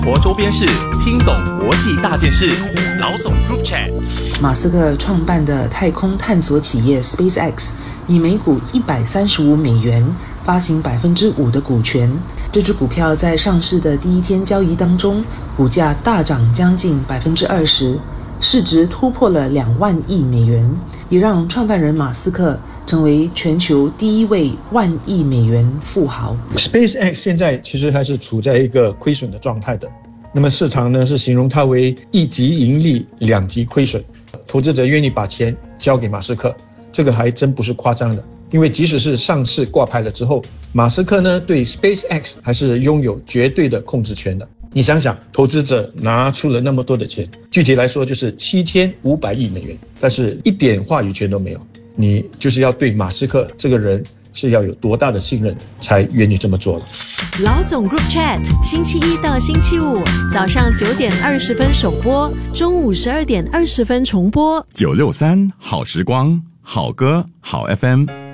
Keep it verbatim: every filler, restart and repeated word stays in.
活周边事，听懂国际大件事。老总 Group Chat。 马斯克创办的太空探索企业 SpaceX 以每股一百三十五美元发行百分之五的股权。这只股票在上市的第一天交易当中，股价大涨将近百分之二十，市值突破了两万亿美元，也让创办人马斯克成为全球第一位万亿美元富豪。 SpaceX 现在其实还是处在一个亏损的状态的，那么市场呢是形容它为一级盈利两级亏损，投资者愿意把钱交给马斯克，这个还真不是夸张的。因为即使是上市挂牌了之后，马斯克呢对 SpaceX 还是拥有绝对的控制权的。你想想，投资者拿出了那么多的钱，具体来说就是七千五百亿美元，但是一点话语权都没有。你就是要对马斯克这个人是要有多大的信任才愿意这么做了。 老总 Group Chat 星期一到星期五早上九点二十分首播，中午十二点二十分重播。 九六三好时光，好歌好 F M。